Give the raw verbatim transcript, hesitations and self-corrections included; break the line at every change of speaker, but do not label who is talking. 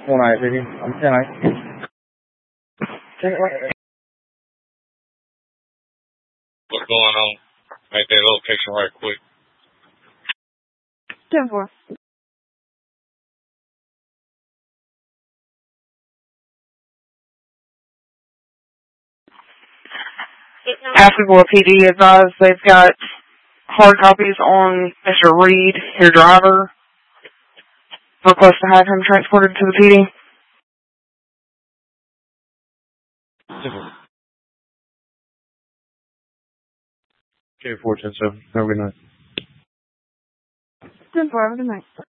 One night, baby. I'm ten night. Ten night.
What's going on? Make that location right quick.
ten four. Pascagoula P D advised they've got hard copies on Mister Reed, your driver. Request to have him transported to the P D.
Okay, four ten seven. Have a good night.
ten four. Have a good night.